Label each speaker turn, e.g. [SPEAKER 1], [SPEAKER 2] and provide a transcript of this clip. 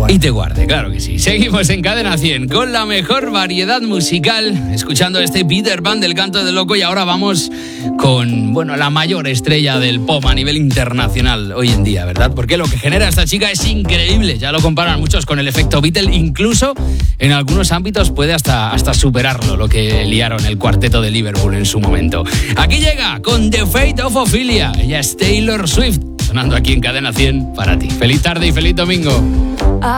[SPEAKER 1] Y te guarde, claro que sí. Seguimos en Cadena 100 con la mejor variedad musical, escuchando este Peter Pan del Canto del Loco, y ahora vamos con, la mayor estrella del pop a nivel internacional hoy en día, ¿verdad? Porque lo que genera esta chica es increíble. Ya lo comparan muchos con el efecto Beatle, incluso en algunos ámbitos puede hasta superarlo, lo que liaron el cuarteto de Liverpool en su momento. Aquí llega con The Fate of Ophelia. Ella es Taylor Swift, sonando aquí en Cadena 100 para ti. Feliz tarde y feliz domingo.